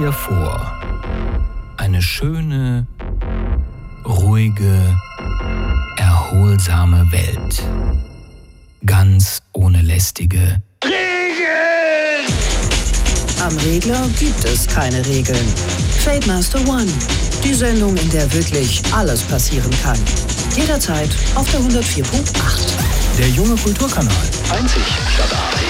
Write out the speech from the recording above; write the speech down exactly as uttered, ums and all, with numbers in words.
dir vor, eine schöne, ruhige, erholsame Welt. Ganz ohne lästige Regeln! Am Regler gibt es keine Regeln. Trademaster One, die Sendung, in der wirklich alles passieren kann. Jederzeit auf der hundertvier Punkt acht. Der junge Kulturkanal. Einzig statt Art.